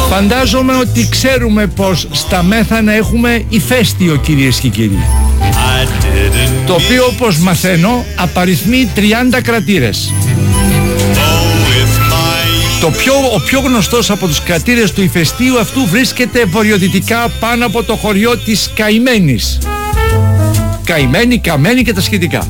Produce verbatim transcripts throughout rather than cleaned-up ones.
Φαντάζομαι ότι ξέρουμε πως στα Μέθανα έχουμε ηφαίστειο, κυρίες και κύριοι, το οποίο, όπως μαθαίνω, απαριθμεί τριάντα κρατήρες. Το πιο, ο πιο γνωστός από τους κρατήρες του ηφαιστείου αυτού βρίσκεται βορειοδυτικά πάνω από το χωριό της Καημένης. Καημένη, Καμένη και τα σχετικά.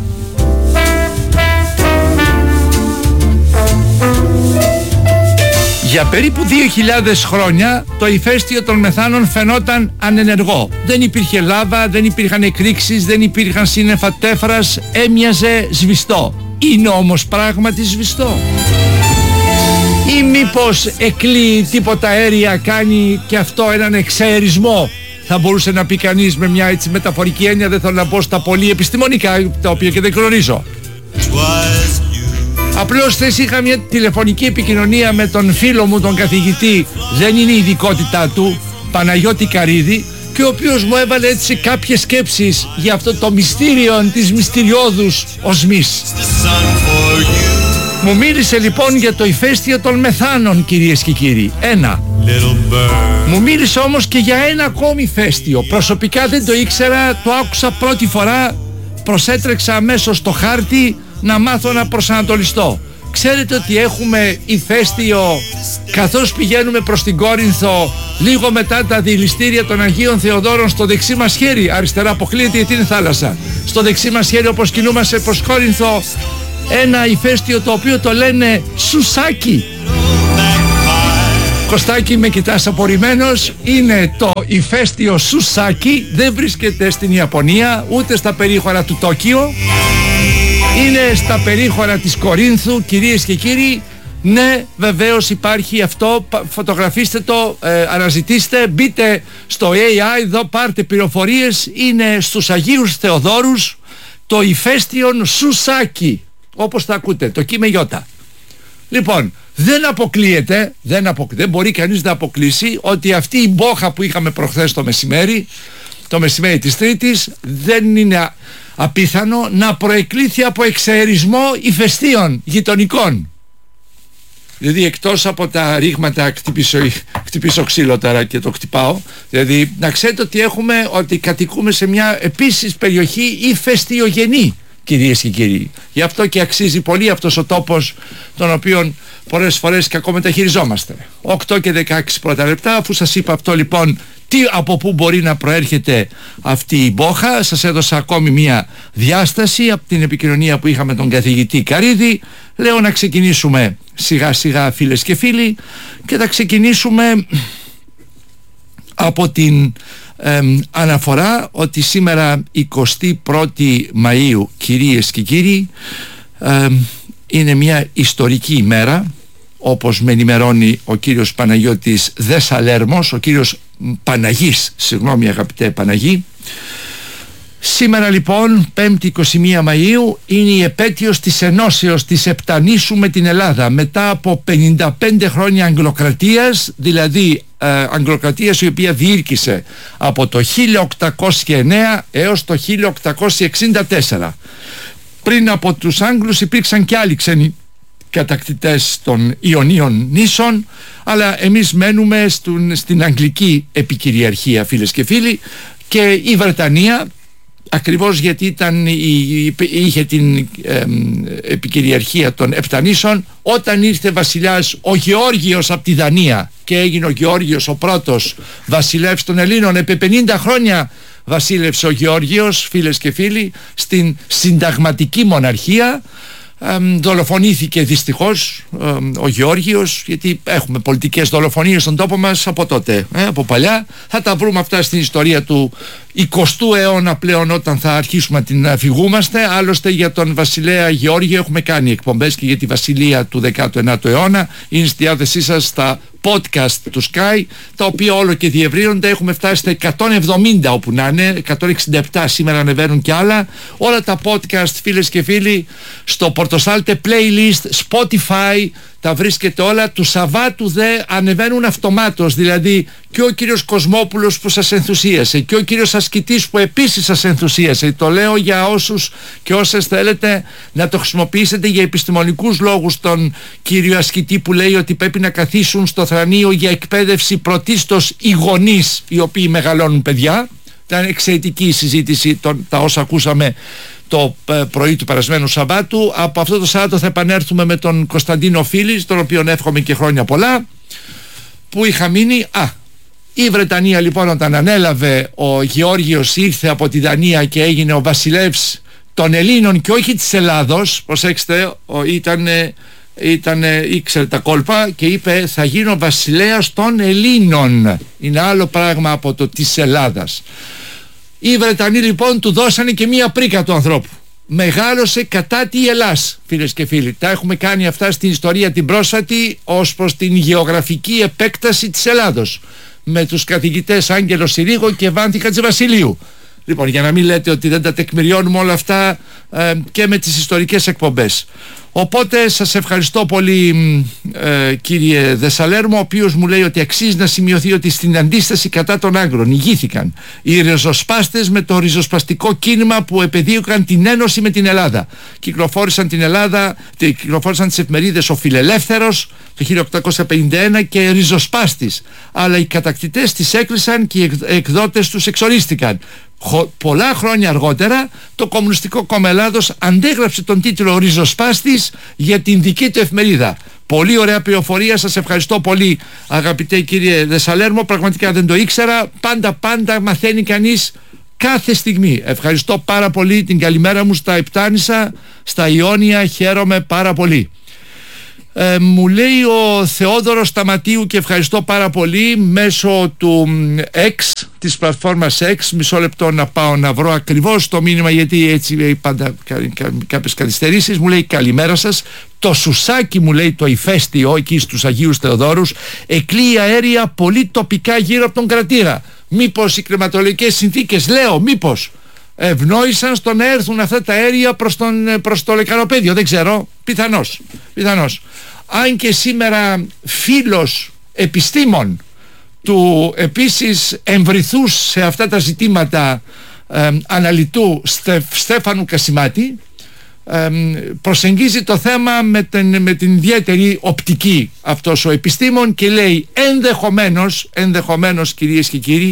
Για περίπου δύο χιλιάδες χρόνια το ηφαίστειο των Μεθάνων φαινόταν ανενεργό. Δεν υπήρχε λάβα, δεν υπήρχαν εκρήξεις, δεν υπήρχαν σύννεφα τέφρας, έμοιαζε σβηστό. Είναι όμως πράγματι σβηστό? Ή μήπως εκλείει τίποτα αέρια, κάνει και αυτό έναν εξαερισμό? Θα μπορούσε να πει κανείς με μια έτσι μεταφορική έννοια, δεν θέλω να πω στα πολύ επιστημονικά, τα οποία και δεν γνωρίζω. Απλώς θες είχα μια τηλεφωνική επικοινωνία με τον φίλο μου τον καθηγητή, δεν είναι η ειδικότητά του, Παναγιώτη Καρίδη, και ο οποίος μου έβαλε έτσι κάποιες σκέψεις για αυτό το μυστήριο της μυστηριώδους οσμής. Μου μίλησε λοιπόν για το ηφαίστειο των Μεθάνων, κυρίες και κύριοι. Ένα. Μου μίλησε όμως και για ένα ακόμη ηφαίστειο. Προσωπικά δεν το ήξερα, το άκουσα πρώτη φορά, προσέτρεξα αμέσως στο χάρτη να μάθω να προσανατολιστώ. Ξέρετε ότι έχουμε ηφαίστειο καθώς πηγαίνουμε προς την Κόρινθο, λίγο μετά τα διηλιστήρια των Αγίων Θεοδόρων, στο δεξί μας χέρι, αριστερά αποκλείεται γιατί είναι θάλασσα, στο δεξί μας χέρι όπως κινούμαστε προς Κόρινθο, ένα ηφαίστειο το οποίο το λένε Σουσάκι. Κωστάκη, με κοιτάς απορριμμένος, είναι το ηφαίστειο Σουσάκι, δεν βρίσκεται στην Ιαπωνία ούτε στα περίχωρα του Τόκιο, είναι στα περίχωρα της Κορίνθου, κυρίες και κύριοι. Ναι, βεβαίως υπάρχει αυτό, φωτογραφίστε το, ε, αναζητήστε, μπείτε στο έι άι, εδώ πάρτε πληροφορίες, είναι στους Αγίους Θεοδόρους, το ηφαίστειον Σουσάκι, όπως τα ακούτε, το κείμε γιώτα. Λοιπόν, δεν αποκλείεται, δεν, απο, δεν μπορεί κανείς να αποκλείσει ότι αυτή η μπόχα που είχαμε προχθές το μεσημέρι, το μεσημέρι της Τρίτης, δεν είναι απίθανο να προεκλήθη από εξαερισμό ηφαιστείων γειτονικών. Δηλαδή εκτός από τα ρήγματα, χτυπήσω, χτυπήσω ξύλο τώρα και το χτυπάω, δηλαδή να ξέρετε ότι έχουμε, ότι κατοικούμε σε μια επίσης περιοχή ηφαιστειογενή, κυρίες και κύριοι. Γι' αυτό και αξίζει πολύ αυτός ο τόπος, τον οποίον πολλές φορές κακομεταχειριζόμαστε. οκτώ και δεκαέξι πρώτα λεπτά, αφού σας είπα αυτό λοιπόν, τι, από πού μπορεί να προέρχεται αυτή η μπόχα, σας έδωσα ακόμη μια διάσταση από την επικοινωνία που είχαμε τον καθηγητή Καρίδη. Λέω να ξεκινήσουμε σιγά σιγά, φίλες και φίλοι, και θα ξεκινήσουμε από την ε, αναφορά ότι σήμερα εικοστή πρώτη Μαΐου, κυρίες και κύριοι, ε, είναι μια ιστορική ημέρα, όπως με ενημερώνει ο κύριος Παναγιώτης Δεσσαλέρμος, ο κύριος Παναγής, συγγνώμη αγαπητέ Παναγή. Σήμερα λοιπόν, πέμπτη εικοστή πρώτη Μαΐου, είναι η επέτειος της ενώσεως της Επτανήσου με την Ελλάδα, μετά από πενήντα πέντε χρόνια αγγλοκρατίας, δηλαδή ε, αγγλοκρατίας η οποία διήρκησε από το χίλια οκτακόσια εννέα έως το χίλια οκτακόσια εξήντα τέσσερα. Πριν από τους Άγγλους υπήρξαν και άλλοι ξένοι κατακτητές των Ιωνίων νήσων, αλλά εμείς μένουμε στον, στην αγγλική επικυριαρχία, φίλες και φίλοι, και η Βρετανία, ακριβώς γιατί ήταν, η, είχε την ε, επικυριαρχία των Επτανήσων, όταν ήρθε βασιλιάς ο Γεώργιος από τη Δανία και έγινε ο Γεώργιος ο πρώτος βασιλεύς των Ελλήνων. Επί πενήντα χρόνια βασίλευσε ο Γεώργιος, φίλες και φίλοι, στην συνταγματική μοναρχία. Ε, δολοφονήθηκε δυστυχώς ε, ο Γεώργιος, γιατί έχουμε πολιτικές δολοφονίες στον τόπο μας από τότε, ε, από παλιά. Θα τα βρούμε αυτά στην ιστορία του εικοστού αιώνα πλέον, όταν θα αρχίσουμε να την αφηγούμαστε. Άλλωστε για τον βασιλέα Γεώργιο έχουμε κάνει εκπομπές, και για τη βασιλεία του δέκατου ενάτου αιώνα είναι στη διάθεσή σας στα podcast του Sky, τα οποία όλο και διευρύνονται. Έχουμε φτάσει στα εκατόν εβδομήντα όπου να είναι, εκατόν εξήντα επτά σήμερα, ανεβαίνουν και άλλα. Όλα τα podcast, φίλες και φίλοι, στο Πορτοσάλτε Playlist, Spotify, τα βρίσκετε όλα. Του Σαββάτου δε ανεβαίνουν αυτομάτως, δηλαδή και ο κύριος Κοσμόπουλος που σας ενθουσίασε και ο κύριος Ασκητής που επίσης σας ενθουσίασε. Το λέω για όσους και όσες θέλετε να το χρησιμοποιήσετε για επιστημονικούς λόγους, τον κύριο Ασκητή που λέει ότι πρέπει να καθίσουν στο θρανείο για εκπαίδευση πρωτίστως οι γονείς οι οποίοι μεγαλώνουν παιδιά. Ήταν εξαιρετική η συζήτηση, τον, τα όσα ακούσαμε το πρωί του περασμένου Σαββάτου. Από αυτό το Σάββατο θα επανέλθουμε με τον Κωνσταντίνο Φίλης, τον οποίον εύχομαι και χρόνια πολλά, που είχα μείνει. Α, η Βρετανία λοιπόν, όταν ανέλαβε ο Γεώργιος, ήρθε από τη Δανία και έγινε ο βασιλεύς των Ελλήνων και όχι της Ελλάδος. Προσέξτε, ήταν, ήταν, ήξερε τα κόλπα και είπε θα γίνω βασιλέας των Ελλήνων. Είναι άλλο πράγμα από το της Ελλάδας. Οι Βρετανοί λοιπόν του δώσανε και μία πρίκα του ανθρώπου. Μεγάλωσε κατά τη Ελλάς, φίλες και φίλοι. Τα έχουμε κάνει αυτά στην ιστορία την πρόσφατη ως προς την γεωγραφική επέκταση της Ελλάδος, με τους καθηγητές Άγγελο Συρίγο και Βάνθη Χατζηβασιλείου. Λοιπόν, για να μην λέτε ότι δεν τα τεκμηριώνουμε όλα αυτά ε, και με τις ιστορικές εκπομπές. Οπότε σας ευχαριστώ πολύ ε, κύριε Δεσσαλέρμο, ο οποίος μου λέει ότι αξίζει να σημειωθεί ότι στην αντίσταση κατά των Άγγλων ηγήθηκαν οι ριζοσπάστες με το ριζοσπαστικό κίνημα που επεδίωκαν την ένωση με την Ελλάδα. Κυκλοφόρησαν την Ελλάδα, κυκλοφόρησαν τις εφημερίδες ο Φιλελεύθερος το χίλια οκτακόσια πενήντα ένα και ριζοσπάστης, αλλά οι κατακτητές τις έκλεισαν και οι εκδότες τους εξορίστηκαν. Πολλά χρόνια αργότερα το Κομμουνιστικό Κόμμα Ελλάδος αντέγραψε τον τίτλο ριζοσπάστης για την δική του εφημερίδα. Πολύ ωραία πληροφορία, σας ευχαριστώ πολύ αγαπητέ κύριε Δεσσαλέρμο, πραγματικά δεν το ήξερα. Πάντα πάντα μαθαίνει κανείς κάθε στιγμή. Ευχαριστώ πάρα πολύ, την καλημέρα μου στα Επτάνησα, στα Ιόνια, χαίρομαι πάρα πολύ. Ε, μου λέει ο Θεόδωρος Σταματίου και ευχαριστώ πάρα πολύ μέσω του X, της πλατφόρμας X. Μισό λεπτό να πάω να βρω ακριβώς το μήνυμα, γιατί έτσι πάντα κάποιες καθυστερήσεις. Μου λέει καλημέρα σας, το Σουσάκι μου λέει το ηφαίστειο εκεί στους Αγίους Θεοδόρους εκλείει αέρια πολύ τοπικά γύρω από τον κρατήρα. Μήπως οι κλιματολογικές συνθήκες, λέω μήπως ευνόησαν στο να έρθουν αυτά τα αέρια προς, τον, προς το λεκανοπέδιο, δεν ξέρω, πιθανώς, πιθανώς. Αν και σήμερα φίλος επιστήμων του επίσης εμβριθούς σε αυτά τα ζητήματα ε, αναλυτού Στεφ, Στέφανου Κασιμάτη ε, προσεγγίζει το θέμα με την, με την ιδιαίτερη οπτική αυτός ο επιστήμον και λέει ενδεχομένως, ενδεχομένως κυρίες και κύριοι,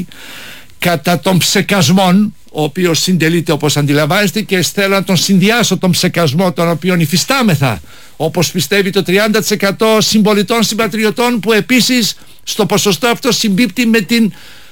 κατά των ψεκασμών, ο οποίος συντελείται όπως αντιλαμβάνεστε, και θέλω να τον συνδυάσω τον ψεκασμό τον οποίον υφιστάμεθα, όπως πιστεύει το τριάντα τοις εκατό συμπολιτών συμπατριωτών, που επίσης στο ποσοστό αυτό συμπίπτει με την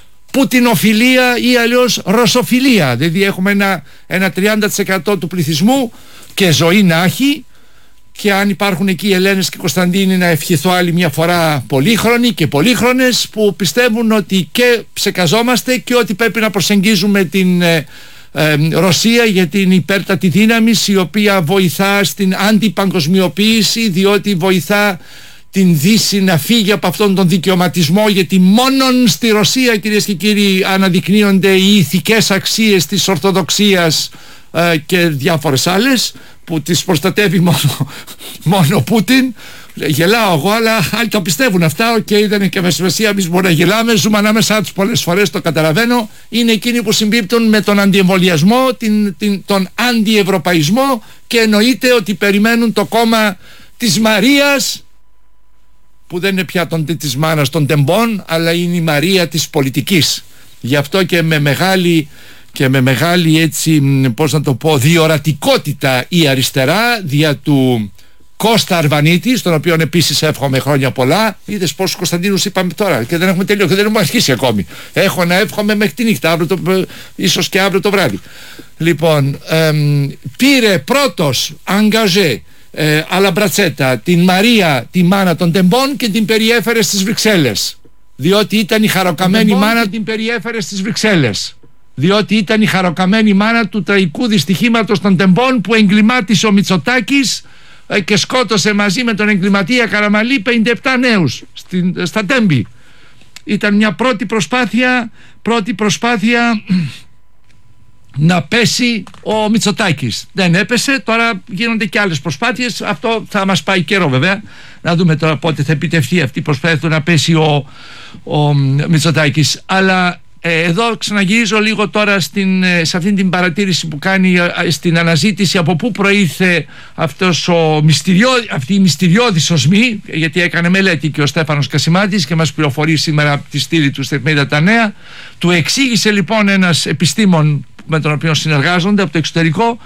πουτινοφιλία ή αλλιώς ρωσοφιλία. Δηλαδή έχουμε ένα, ένα τριάντα τοις εκατό του πληθυσμού και ζωή να έχει, και αν υπάρχουν εκεί Ελένες και Κωνσταντίνοι, να ευχηθώ άλλη μια φορά πολύχρονοι και πολύχρονες, που πιστεύουν ότι και ψεκαζόμαστε και ότι πρέπει να προσεγγίζουμε την ε, ε, Ρωσία για την υπέρτατη δύναμη, η οποία βοηθά στην αντιπαγκοσμιοποίηση, διότι βοηθά την Δύση να φύγει από αυτόν τον δικαιωματισμό, γιατί μόνον στη Ρωσία, κυρίες και κύριοι, αναδεικνύονται οι ηθικές αξίες της Ορθοδοξίας ε, και διάφορες άλλες, που τις προστατεύει μόνο, μόνο ο Πούτιν. Γελάω εγώ, αλλά άλλοι το πιστεύουν αυτά. Οκ, okay, δεν είναι και με σημασία, εμείς μπορούμε να γελάμε, ζούμε ανάμεσά τους πολλές φορές, το καταλαβαίνω. Είναι εκείνοι που συμπίπτουν με τον αντιεμβολιασμό, την, την, τον αντιευρωπαϊσμό, και εννοείται ότι περιμένουν το κόμμα της Μαρίας, που δεν είναι πια τον, της μάνας των τεμπών, αλλά είναι η Μαρία της πολιτικής. Γι' αυτό και με μεγάλη και με μεγάλη έτσι, πώς να το πω, διορατικότητα η αριστερά δια του Κώστα Αρβανίτη, στον οποίο επίσης εύχομαι χρόνια πολλά. Είδες πόσους Κωνσταντίνους είπαμε τώρα και δεν έχουμε τελειώσει, δεν έχουμε αρχίσει ακόμη. Έχω να εύχομαι μέχρι τη νύχτα, αύριο το, ίσως και αύριο το βράδυ. Λοιπόν, εμ, πήρε πρώτος αγκαζέ ε, αλαμπρατσέτα την Μαρία, τη μάνα των τεμπών, και την περιέφερε στις Βρυξέλλες, διότι ήταν η χαροκαμένη μάνα, και την περιέφερε στις Βρυξέλλες διότι ήταν η χαροκαμένη μάνα του τραγικού δυστυχήματος των τεμπών, που εγκλημάτισε ο Μητσοτάκης ε, και σκότωσε μαζί με τον εγκληματία Καραμαλή πενήντα επτά νέους στην, στα Τέμπη. Ήταν μια πρώτη προσπάθεια πρώτη προσπάθεια να πέσει ο Μητσοτάκης. Δεν έπεσε, τώρα γίνονται και άλλες προσπάθειες. Αυτό θα μας πάει καιρό βέβαια, να δούμε τώρα πότε θα επιτευχθεί αυτή η προσπάθεια να πέσει ο, ο Μητσοτάκης. Αλλά ε, εδώ ξαναγυρίζω λίγο τώρα στην, σε αυτή την παρατήρηση που κάνει, στην αναζήτηση από πού προήλθε αυτός ο μυστηριώ, αυτή η μυστηριώδης οσμή, γιατί έκανε μελέτη και ο Στέφανος Κασιμάτης και μας πληροφορεί σήμερα από τη στήλη του στην εφημερίδα Τα Νέα. Του εξήγησε λοιπόν ένας επιστήμον με τον οποίο συνεργάζονται από το εξωτερικό,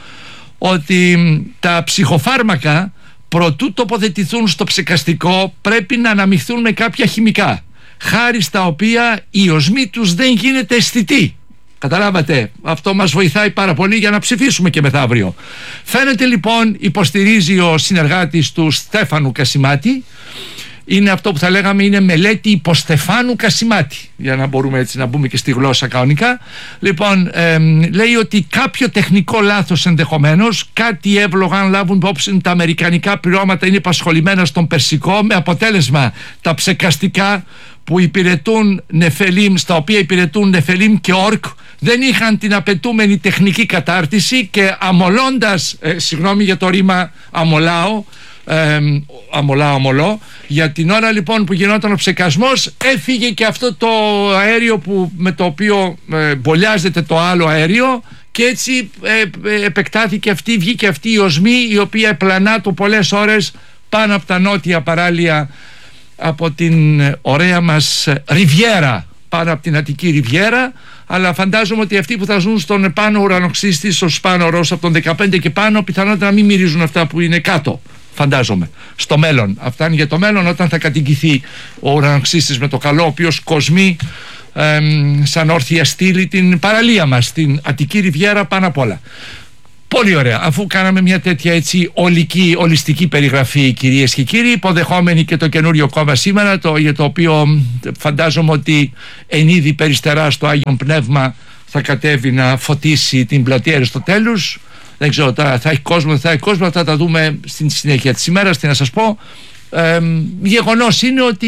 ότι τα ψυχοφάρμακα προτού τοποθετηθούν στο ψεκαστικό πρέπει να αναμειχθούν με κάποια χημικά, χάρη στα οποία η οσμή τους δεν γίνεται αισθητή. Καταλάβατε, αυτό μας βοηθάει πάρα πολύ για να ψηφίσουμε και μεθαύριο. Φαίνεται λοιπόν, υποστηρίζει ο συνεργάτης του Στέφανου Κασιμάτη, είναι αυτό που θα λέγαμε είναι μελέτη υπό Στεφάνου Κασιμάτη, για να μπορούμε έτσι να μπούμε και στη γλώσσα κανονικά. Λοιπόν, ε, λέει ότι κάποιο τεχνικό λάθος ενδεχομένως, κάτι εύλογα αν λάβουν υπόψη τα αμερικανικά πληρώματα είναι υπασχολημένα στον Περσικό, με αποτέλεσμα τα ψεκαστικά που υπηρετούν νεφελίμ, στα οποία υπηρετούν νεφελίμ και όρκ, δεν είχαν την απαιτούμενη τεχνική κατάρτιση και αμολώντας, ε, συγγνώμη για το ρήμα αμολάω, Ε, αμολά αμολό, για την ώρα λοιπόν που γινόταν ο ψεκασμός έφυγε και αυτό το αέριο που, με το οποίο ε, μπολιάζεται το άλλο αέριο, και έτσι ε, ε, επεκτάθηκε αυτή, βγήκε αυτή η οσμή η οποία επλανά το πολλές ώρες πάνω από τα νότια παράλια, από την ωραία μας Ριβιέρα, πάνω από την Αττική Ριβιέρα. Αλλά φαντάζομαι ότι αυτοί που θα ζουν στον πάνω ουρανοξύστη, στο πάνω Ρώσο από τον δεκαπέντε και πάνω, πιθανότατα να μην μυρίζουν αυτά που είναι κάτω. Φαντάζομαι, στο μέλλον. Αυτά είναι για το μέλλον, όταν θα κατοικηθεί ο ουρανοξύστης με το καλό, ο οποίος κοσμεί ε, σαν όρθια στήλη την παραλία μας, την Αττική Ριβιέρα πάνω απ' όλα. Πολύ ωραία. Αφού κάναμε μια τέτοια έτσι ολική, ολιστική περιγραφή, κυρίες και κύριοι, υποδεχόμενοι και το καινούριο κόμμα σήμερα, το, για το οποίο φαντάζομαι ότι εν είδη περιστερά στο Άγιον Πνεύμα θα κατέβει να φωτίσει την πλατεία Αριστοτέλους. Δεν ξέρω τώρα, θα έχει κόσμο, θα έχει κόσμο, θα τα δούμε στην συνέχεια της ημέρας. Τι να σας πω, ε, γεγονός είναι ότι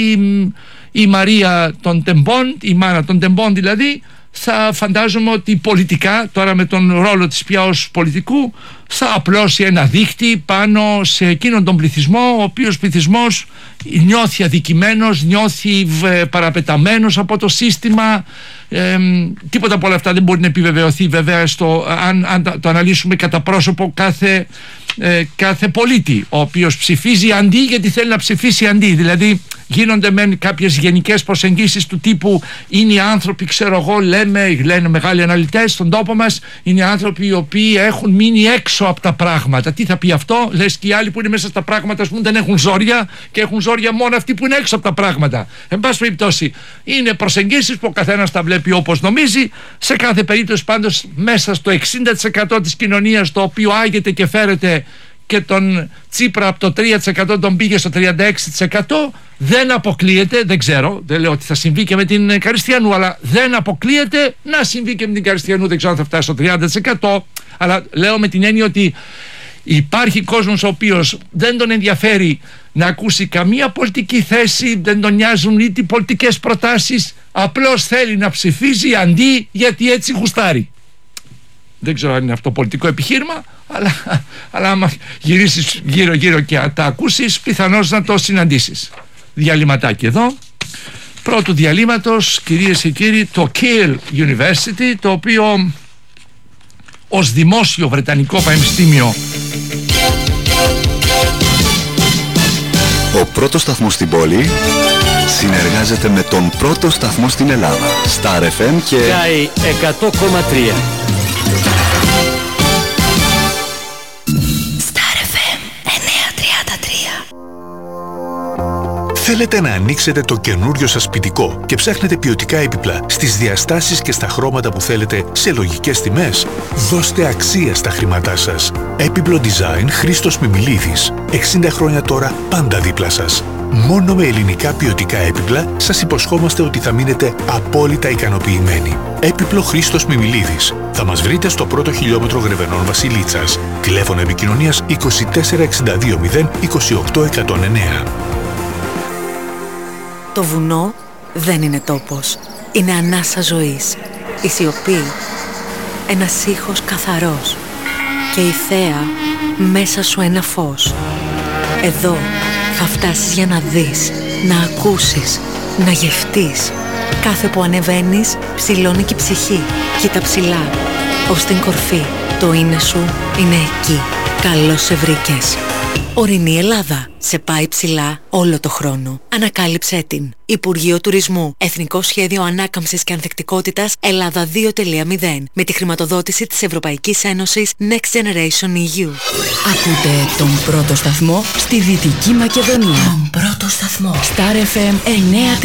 η Μαρία των Τεμπών, η μάνα των Τεμπών δηλαδή, θα φαντάζομαι ότι πολιτικά, τώρα με τον ρόλο της πια ως πολιτικού, θα απλώσει ένα δίχτυ πάνω σε εκείνον τον πληθυσμό, ο οποίος πληθυσμός νιώθει αδικημένος, νιώθει παραπεταμένος από το σύστημα. Ε, τίποτα από όλα αυτά δεν μπορεί να επιβεβαιωθεί βέβαια στο, αν, αν το αναλύσουμε κατά πρόσωπο κάθε, ε, κάθε πολίτη, ο οποίος ψηφίζει αντί γιατί θέλει να ψηφίσει αντί. Δηλαδή γίνονται με κάποιες γενικές προσεγγίσεις του τύπου είναι οι άνθρωποι, ξέρω εγώ, λέμε, λένε μεγάλοι αναλυτές στον τόπο μας, είναι οι άνθρωποι οι οποίοι έχουν μείνει έξω από τα πράγματα. Τι θα πει αυτό? Λες και οι άλλοι που είναι μέσα στα πράγματα, ας πούμε, δεν έχουν ζόρια και έχουν ζόρια μόνο αυτοί που είναι έξω από τα πράγματα. Εν πάση περιπτώσει, είναι προσεγγίσεις που ο καθένας τα βλέπει όπως νομίζει. Σε κάθε περίπτωση πάντως μέσα στο εξήντα τοις εκατό της κοινωνίας, το οποίο άγεται και φέρεται, και τον Τσίπρα από το τρία τοις εκατό τον πήγε στο τριάντα έξι τοις εκατό, δεν αποκλείεται, δεν ξέρω, δεν λέω ότι θα συμβεί και με την Καριστιανού, αλλά δεν αποκλείεται να συμβεί και με την Καριστιανού. Δεν ξέρω αν θα φτάσει στο τριάντα τοις εκατό, αλλά λέω με την έννοια ότι υπάρχει κόσμος ο οποίος δεν τον ενδιαφέρει να ακούσει καμία πολιτική θέση, δεν τον νοιάζουν είτε πολιτικές προτάσεις, απλώς θέλει να ψηφίζει αντί γιατί έτσι γουστάρει. Δεν ξέρω αν είναι αυτό πολιτικό επιχείρημα, αλλά, αλλά άμα γυρίσεις γύρω γύρω και τα ακούσεις, πιθανώς να το συναντήσεις. Διαλυματάκι εδώ. Πρώτου διαλύματος, κυρίες και κύριοι, το Keele University, το οποίο ως δημόσιο βρετανικό πανεπιστήμιο, ο πρώτος σταθμός στην πόλη συνεργάζεται με τον πρώτο σταθμό στην Ελλάδα, Star εφ εμ και Sky εκατό κόμμα τρία. Star εφ εμ εννιακόσια τριάντα τρία. Θέλετε να ανοίξετε το καινούριο σας σπιτικό και ψάχνετε ποιοτικά έπιπλα στις διαστάσεις και στα χρώματα που θέλετε σε λογικές τιμές? Δώστε αξία στα χρήματά σας. Έπιπλο Design Χρήστος Μιμιλίδης. εξήντα χρόνια τώρα πάντα δίπλα σας. Μόνο με ελληνικά ποιοτικά έπιπλα σας υποσχόμαστε ότι θα μείνετε απόλυτα ικανοποιημένοι. Έπιπλο Χρήστος Μιμιλίδης. Θα μας βρείτε στο πρώτο χιλιόμετρο Γρεβενών Βασιλίτσας. Τηλέφωνο επικοινωνίας είκοσι τέσσερα εξήντα δύο μηδέν είκοσι οκτώ εκατόν εννέα. Το βουνό δεν είναι τόπος. Είναι ανάσα ζωής. Η σιωπή ένας ήχος καθαρός και η θέα μέσα σου ένα φως. Εδώ θα φτάσεις για να δεις, να ακούσεις, να γευτείς. Κάθε που ανεβαίνεις ψηλώνει και η ψυχή. Κοίτα ψηλά, ως την κορφή. Το είναι σου είναι εκεί. Καλώς σε βρήκες. Ορεινή Ελλάδα. Σε πάει ψηλά όλο το χρόνο. Ανακάλυψέ την. Υπουργείο Τουρισμού. Εθνικό Σχέδιο Ανάκαμψης και Ανθεκτικότητας Ελλάδα δύο κόμμα μηδέν. Με τη χρηματοδότηση της Ευρωπαϊκής Ένωσης Next Generation ι γιου. Ακούτε τον πρώτο σταθμό στη Δυτική Μακεδονία. Τον πρώτο σταθμό. Star εφ εμ εννιά.